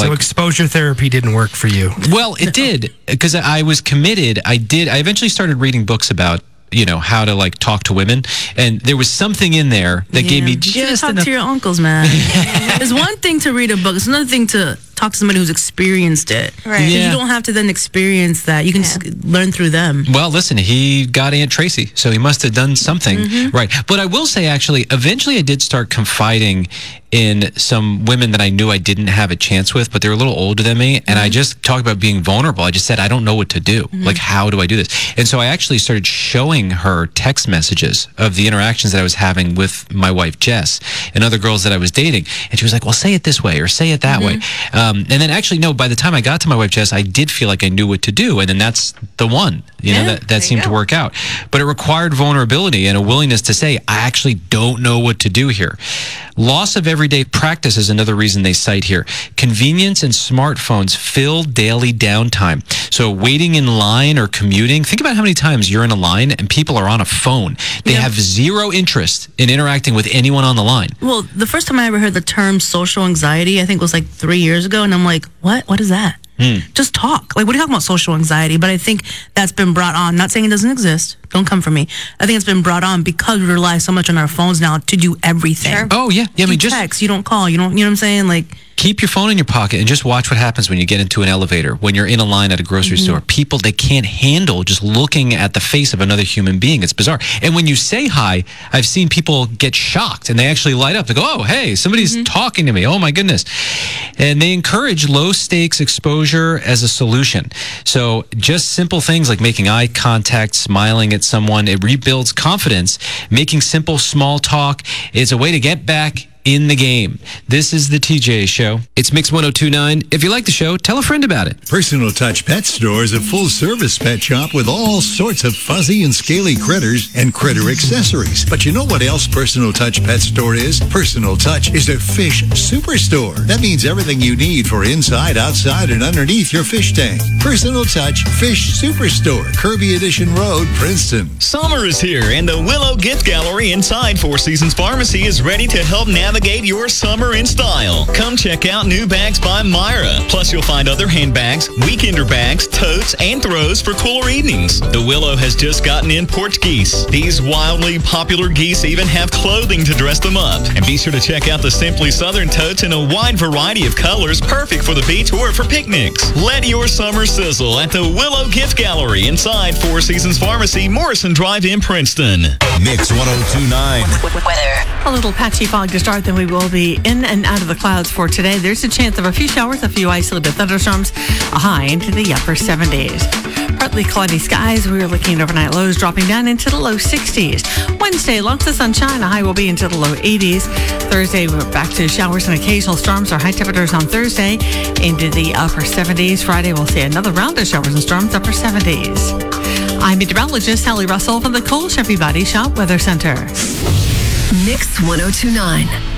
So exposure therapy didn't work for you. Well, it did, because I was committed. I eventually started reading books about, how to talk to women, and there was something in there that gave me just talk to your uncles, man. It's one thing to read a book. It's another thing to talk to somebody who's experienced it. Right. You don't have to then experience that. You can just learn through them. Well, listen, he got Aunt Tracy, so he must have done something right. But I will say, actually, eventually I did start confiding in some women that I knew I didn't have a chance with, but they were a little older than me, and I just talked about being vulnerable. I just said, I don't know what to do. How do I do this? And so I actually started showing her text messages of the interactions that I was having with my wife, Jess, and other girls that I was dating. And she was like, well, say it this way or say it that way. And then actually, no, by the time I got to my wife, Jess, I did feel like I knew what to do. And then that's the one, that seemed to work out. But it required vulnerability and a willingness to say, I actually don't know what to do here. Loss of everyday practice is another reason they cite here. Convenience and smartphones fill daily downtime. So waiting in line or commuting, think about how many times you're in a line and people are on a phone. They have zero interest in interacting with anyone on the line. Well, the first time I ever heard the term social anxiety, I think was 3 years ago, and I'm like, what? What is that? Just talk. What are you talking about, social anxiety? But I think that's been brought on. Not saying it doesn't exist. Don't come for me. I think it's been brought on because we rely so much on our phones now to do everything. Sure. Oh, yeah. I mean, you text, you don't call, you know what I'm saying? Keep your phone in your pocket and just watch what happens when you get into an elevator, when you're in a line at a grocery store. People, they can't handle just looking at the face of another human being. It's bizarre. And when you say hi, I've seen people get shocked and they actually light up. They go, oh, hey, somebody's talking to me. Oh, my goodness. And they encourage low-stakes exposure as a solution. So just simple things like making eye contact, smiling at someone, it rebuilds confidence. Making simple small talk is a way to get back in the game. This is the TJ Show. It's Mix 102.9. If you like the show, tell a friend about it. Personal Touch Pet Store is a full-service pet shop with all sorts of fuzzy and scaly critters and critter accessories. But you know what else Personal Touch Pet Store is? Personal Touch is a fish superstore. That means everything you need for inside, outside, and underneath your fish tank. Personal Touch Fish Superstore, Kirby Edition Road, Princeton. Summer is here, and the Willow Gift Gallery inside Four Seasons Pharmacy is ready to help navigate your summer in style. Come check out new bags by Myra. Plus, you'll find other handbags, weekender bags, totes, and throws for cooler evenings. The Willow has just gotten in Portuguese. These wildly popular geese even have clothing to dress them up. And be sure to check out the Simply Southern totes in a wide variety of colors, perfect for the beach or for picnics. Let your summer sizzle at the Willow Gift Gallery inside Four Seasons Pharmacy, Morrison Drive in Princeton. Mix 102.9. Weather. A little patchy fog to start, then we will be in and out of the clouds for today. There's a chance of a few showers, a few isolated thunderstorms, a high into the upper 70s. Partly cloudy skies. We are looking at overnight lows dropping down into the low 60s. Wednesday, lots of sunshine. A high will be into the low 80s. Thursday, we're back to showers and occasional storms. Our high temperatures on Thursday into the upper 70s. Friday, we'll see another round of showers and storms, upper 70s. I'm meteorologist Sally Russell from the Cole Chevy Body Shop Weather Center. Mix 102.9.